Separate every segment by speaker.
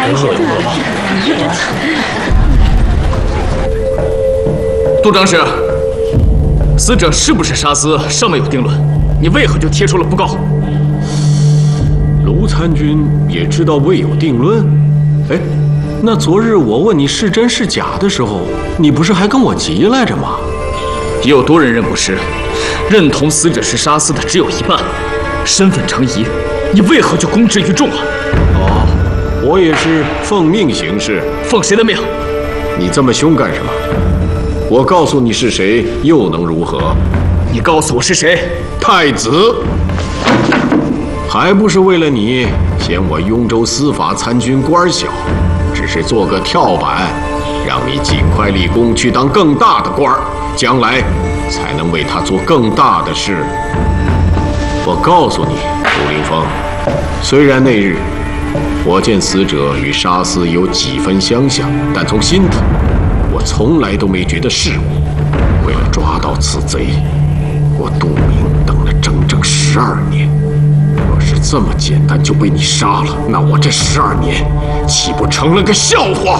Speaker 1: 杜长史，死者是不是沙司尚未有定论，你为何就贴出了布告？
Speaker 2: 卢参军也知道未有定论。哎，那昨日我问你是真是假的时候，你不是还跟我急来着吗？
Speaker 1: 有多人认不是，认同死者是沙司的只有一半，身份成疑，你为何就公之于众啊？
Speaker 2: 哦，我也是奉命行事。
Speaker 1: 奉谁的命？
Speaker 2: 你这么凶干什么？我告诉你是谁，又能如何？
Speaker 1: 你告诉我是谁？
Speaker 2: 太子，还不是为了你嫌我雍州司法参军官小，只是做个跳板，让你尽快立功去当更大的官儿，将来才能为他做更大的事。我告诉你，杜凌风，虽然那日我见死者与沙司有几分相像，但从心底我从来都没觉得是我。为了抓到此贼，我杜明等了整整12年。若是这么简单就被你杀了，那我这12年岂不成了个笑话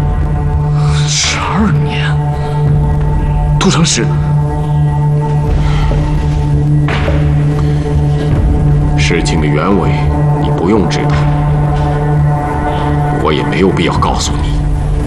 Speaker 1: ？12年，杜长史，
Speaker 2: 事情的原委你不用知道，我也没有必要告诉你。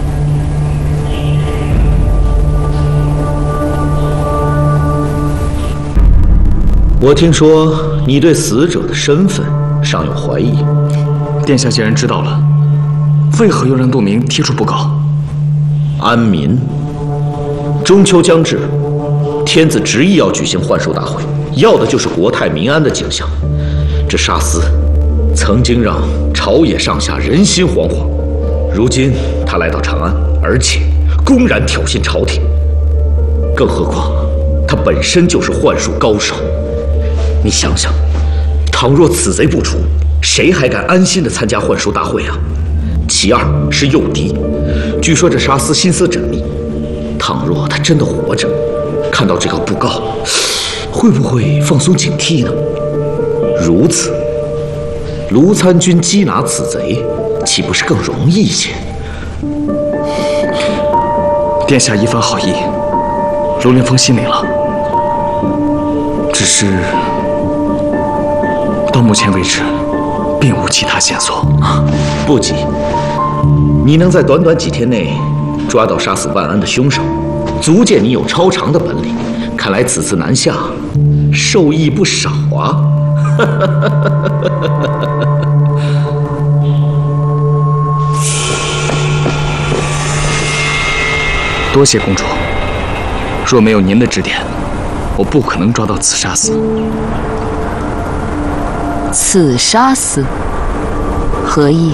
Speaker 3: 我听说你对死者的身份尚有怀疑。
Speaker 1: 殿下既然知道了，为何又让杜明贴出布告？
Speaker 3: 安民，中秋将至，天子执意要举行换寿大会，要的就是国泰民安的景象。这沙司曾经让朝野上下人心惶惶，如今他来到长安，而且公然挑衅朝廷，更何况他本身就是幻术高手。你想想，倘若此贼不除，谁还敢安心地参加幻术大会啊？其二是诱敌，据说这沙司心思缜密，倘若他真的活着，看到这个布告，会不会放松警惕呢？如此，卢参军缉拿此贼，岂不是更容易一些？
Speaker 1: 殿下一番好意，卢凌风心领了。只是到目前为止，并无其他线索。
Speaker 3: 不急，你能在短短几天内抓到杀死万安的凶手，足见你有超常的本领。看来此次南下，受益不少啊！
Speaker 1: 多谢公主。若没有您的指点，我不可能抓到此沙司。
Speaker 4: 此沙司何意？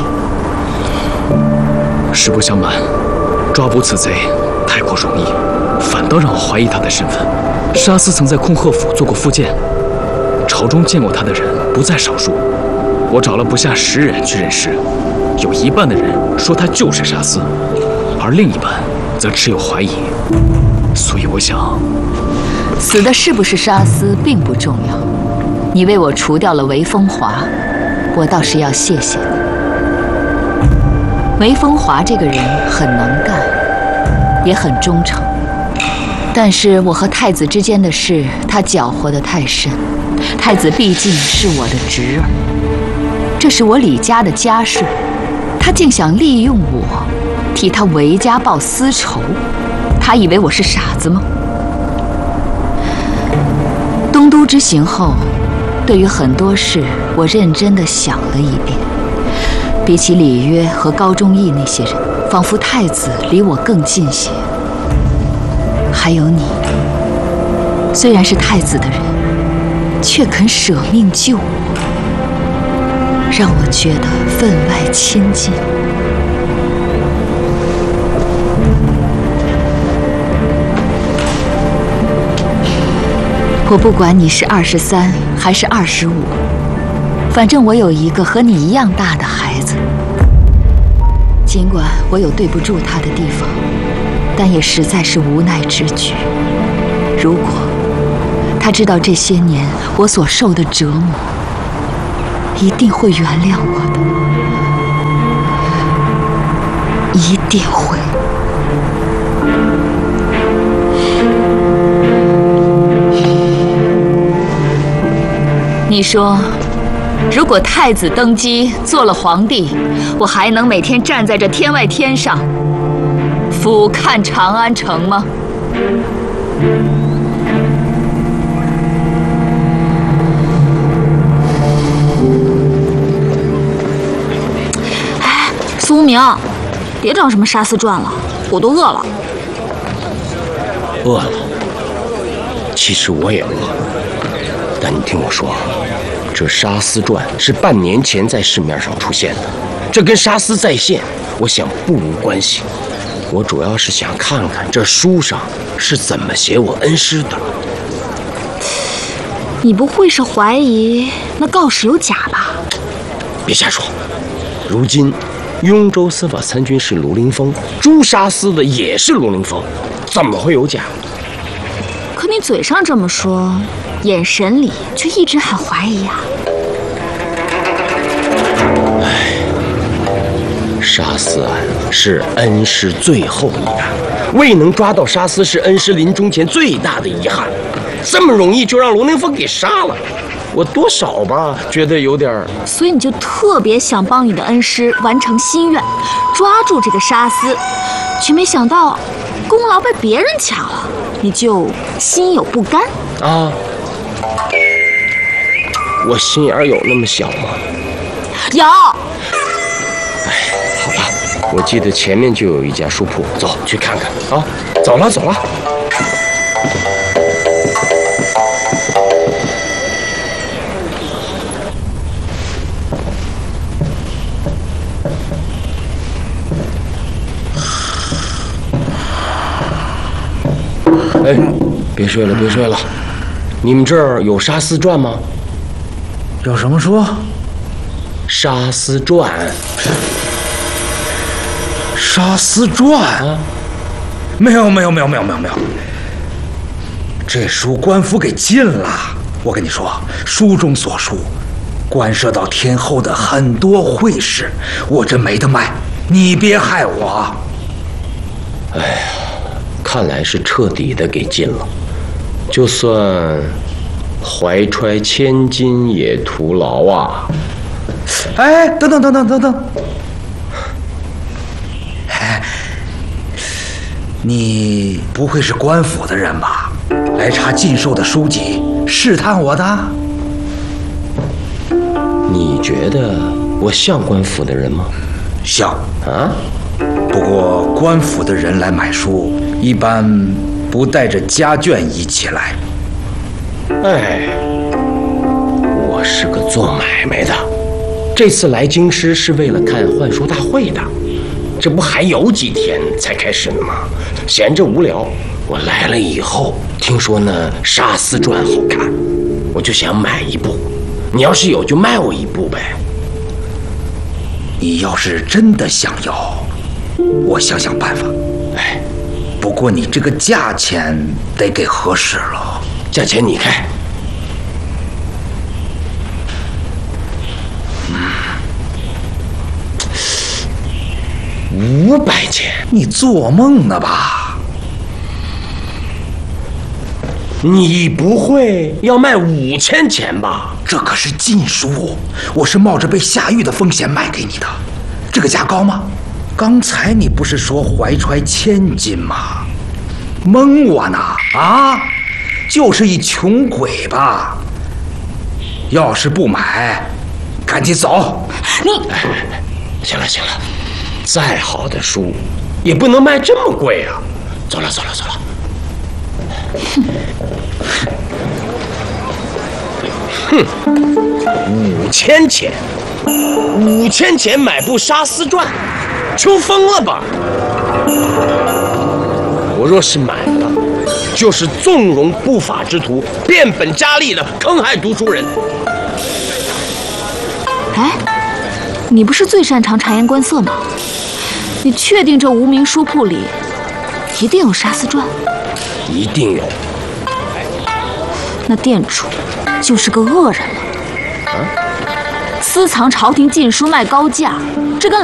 Speaker 1: 实不相瞒，抓捕此贼太过容易，反倒让我怀疑他的身份。沙司曾在控鹤府做过副监，朝中见过他的人不在少数。我找了不下10人去认尸，有一半的人说他就是沙司，而另一半则持有怀疑。所以我想，
Speaker 4: 死的是不是沙司并不重要。你为我除掉了韦风华，我倒是要谢谢你。韦风华这个人很能干，也很忠诚，但是我和太子之间的事，他搅和得太深。太子毕竟是我的侄儿，这是我李家的家事，他竟想利用我，替他韦家报私仇。他以为我是傻子吗？东都之行后，对于很多事，我认真地想了一遍。比起李约和高忠义那些人，仿佛太子离我更近些。还有你，虽然是太子的人，却肯舍命救我，让我觉得分外亲近。我不管你是23还是25，反正我有一个和你一样大的孩子。尽管我有对不住他的地方，但也实在是无奈之举。如果他知道这些年我所受的折磨，一定会原谅我的。 一定会。你说，如果太子登基做了皇帝，我还能每天站在这天外天上，俯瞰长安城吗？
Speaker 5: 哎，苏无名，别找什么杀私传了，我都饿了。
Speaker 6: 饿了，其实我也饿。但你听我说，这杀私传是半年前在市面上出现的，这跟杀私再现，我想不无关系。我主要是想看看这书上是怎么写我恩师的。
Speaker 5: 你不会是怀疑那告示有假吧？
Speaker 6: 别瞎说，如今雍州司法参军是卢凌风，诛杀私的也是卢凌风，怎么会有假？
Speaker 5: 可你嘴上这么说，眼神里却一直很怀疑啊。
Speaker 6: 杀私案是恩师最后一案，未能抓到杀私是恩师临终前最大的遗憾。这么容易就让卢凌风给杀了，我多少吧觉得有点……
Speaker 5: 所以你就特别想帮你的恩师完成心愿，抓住这个杀私，却没想到功劳被别人抢了，你就心有不甘
Speaker 6: 啊？我心眼有那么小吗？
Speaker 5: 有。
Speaker 6: 好吧，我记得前面就有一家书铺，走去看看啊！走了走了。哎，别睡了别睡了，你们这儿有杀私传吗？
Speaker 7: 有什么书？
Speaker 6: 杀私传。
Speaker 7: 杀私传啊？没有。这书官府给禁了。我跟你说，书中所述，关涉到天后的很多会事，我这没得卖，你别害我。
Speaker 6: 哎呀，看来是彻底的给禁了，就算怀揣千金也徒劳啊！
Speaker 7: 哎，等，哎，你不会是官府的人吧？来查禁售的书籍，试探我的？
Speaker 6: 你觉得我像官府的人吗？
Speaker 7: 像
Speaker 6: 啊。
Speaker 7: 不过官府的人来买书，一般不带着家眷一起来。
Speaker 6: 哎，我是个做买卖的，这次来京师是为了看幻书大会的，这不还有几天才开始呢吗？闲着无聊，我来了以后，听说呢《杀私传》好看，我就想买一部。你要是有就卖我一部呗。
Speaker 7: 你要是真的想要，我想想办法。
Speaker 6: 哎，
Speaker 7: 不过你这个价钱得给合适了。
Speaker 6: 价钱你开。500钱？
Speaker 7: 你做梦呢吧？
Speaker 6: 你不会要卖5000钱吧？
Speaker 7: 这可是禁书，我是冒着被下狱的风险卖给你的，这个价高吗？刚才你不是说怀揣千金吗？蒙我呢啊！就是一穷鬼吧？要是不买，赶紧走！
Speaker 5: 你，
Speaker 6: 行了，再好的书也不能卖这么贵啊！走了。哼，5000钱，5000钱买部《杀私传》，穷疯了吧？我若是买了，就是纵容不法之徒变本加厉的坑害读书人。
Speaker 5: 哎，你不是最擅长察言观色吗？你确定这无名书铺里一定有《杀私传》？
Speaker 6: 一定有。
Speaker 5: 那店主就是个恶人了。私藏朝廷禁书卖高价，这跟